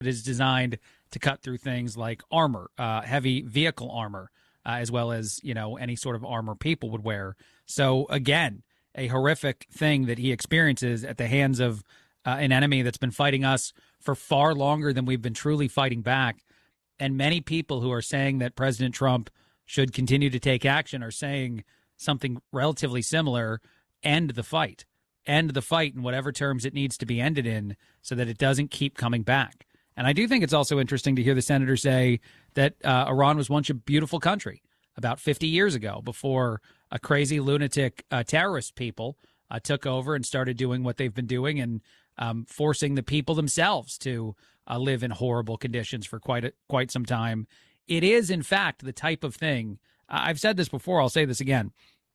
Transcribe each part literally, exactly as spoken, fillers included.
It is designed to cut through things like armor, uh, heavy vehicle armor, uh, as well as, you know, any sort of armor people would wear. So, again, a horrific thing that he experiences at the hands of uh, an enemy that's been fighting us for far longer than we've been truly fighting back. And many people who are saying that President Trump should continue to take action are saying something relatively similar: end the fight. End the fight in whatever terms it needs to be ended in so that it doesn't keep coming back. And I do think it's also interesting to hear the senator say that uh, Iran was once a beautiful country about fifty years ago, before a crazy lunatic uh, terrorist people uh, took over and started doing what they've been doing and um, forcing the people themselves to uh, live in horrible conditions for quite a, quite some time. It is, in fact, the type of thing, I've said this before, I'll say this again.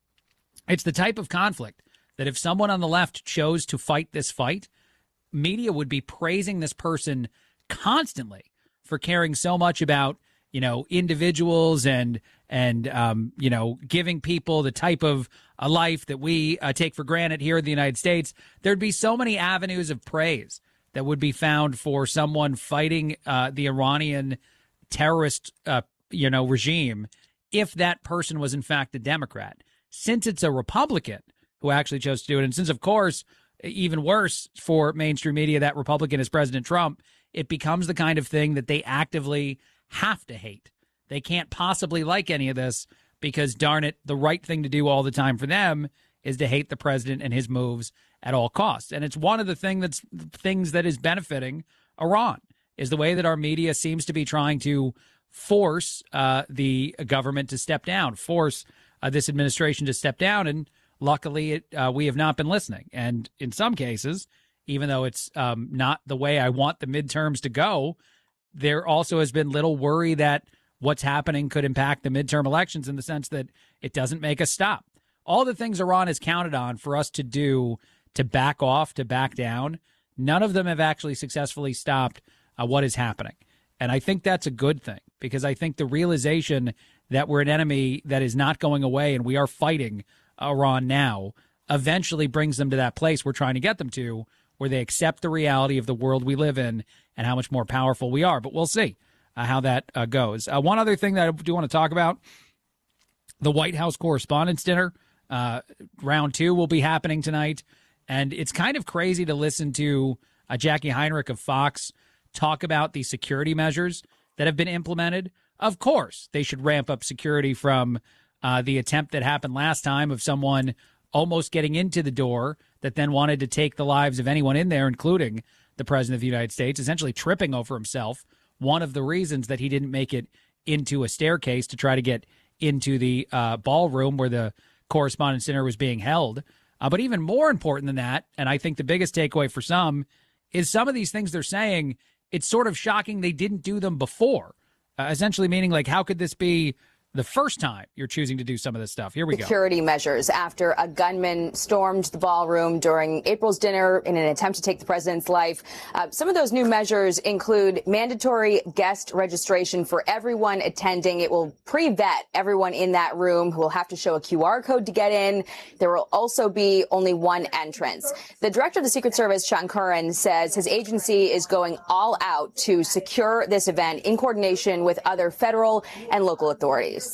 It's the type of conflict that if someone on the left chose to fight this fight, media would be praising this person constantly for caring so much about, you know, individuals and, and um, you know, giving people the type of a life that we uh, take for granted here in the United States. There'd be so many avenues of praise that would be found for someone fighting uh, the Iranian terrorist, uh, you know, regime if that person was, in fact, a Democrat. Since it's a Republican who actually chose to do it, and since, of course, even worse for mainstream media, that Republican is President Trump, it becomes the kind of thing that they actively have to hate. They can't possibly like any of this because, darn it, the right thing to do all the time for them is to hate the president and his moves at all costs. And it's one of the thing that's things that is benefiting Iran, is the way that our media seems to be trying to force uh, the government to step down, force uh, this administration to step down. And luckily, it, uh, we have not been listening. And in some cases, even though it's um, not the way I want the midterms to go, there also has been little worry that what's happening could impact the midterm elections, in the sense that it doesn't make us stop. All the things Iran has counted on for us to do, to back off, to back down, none of them have actually successfully stopped uh, what is happening. And I think that's a good thing, because I think the realization that we're an enemy that is not going away and we are fighting Iran now eventually brings them to that place we're trying to get them to, where they accept the reality of the world we live in and how much more powerful we are. But we'll see uh, how that uh, goes. Uh, one other thing that I do want to talk about, the White House Correspondents' Dinner, uh, round two will be happening tonight. And it's kind of crazy to listen to uh, Jackie Heinrich of Fox talk about the security measures that have been implemented. Of course, they should ramp up security from uh, the attempt that happened last time of someone almost getting into the door that then wanted to take the lives of anyone in there, including the president of the United States, essentially tripping over himself. One of the reasons that he didn't make it into a staircase to try to get into the uh, ballroom where the Correspondents' Dinner was being held. Uh, but even more important than that, and I think the biggest takeaway for some, is some of these things they're saying, it's sort of shocking they didn't do them before. Uh, essentially meaning, like, how could this be the first time you're choosing to do some of this stuff? Here we go. Security measures after a gunman stormed the ballroom during April's dinner in an attempt to take the president's life. Uh, some of those new measures include mandatory guest registration for everyone attending. It will pre-vet everyone in that room who will have to show a Q R code to get in. There will also be only one entrance. The director of the Secret Service, Sean Curran, says his agency is going all out to secure this event in coordination with other federal and local authorities.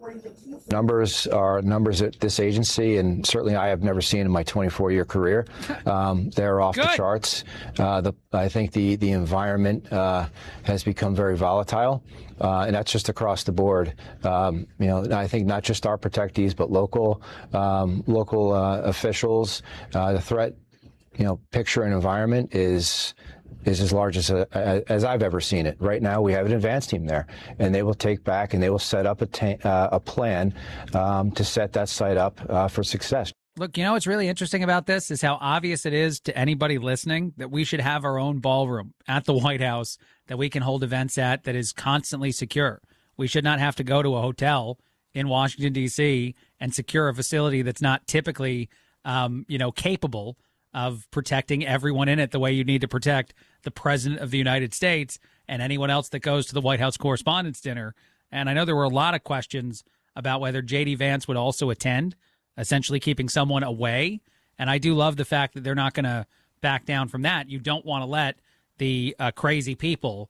Numbers are numbers at this agency, and certainly I have never seen in my twenty-four year career. Um, they're off Good. the charts. Uh, the, I think the, the environment uh, has become very volatile, uh, and that's just across the board. Um, you know, I think not just our protectees, but local um, local uh, officials. Uh, the threat, you know, picture and environment is. is as large as, a, as I've ever seen it. Right now, we have an advance team there, and they will take back and they will set up a, ta- uh, a plan um, to set that site up uh, for success. Look, you know what's really interesting about this is how obvious it is to anybody listening that we should have our own ballroom at the White House that we can hold events at that is constantly secure. We should not have to go to a hotel in Washington, D C and secure a facility that's not typically, um, you know, capable of protecting everyone in it the way you need to protect the president of the United States and anyone else that goes to the White House Correspondents' Dinner. And I know there were a lot of questions about whether J D Vance would also attend, essentially keeping someone away. And I do love the fact that they're not going to back down from that. You don't want to let the uh, crazy people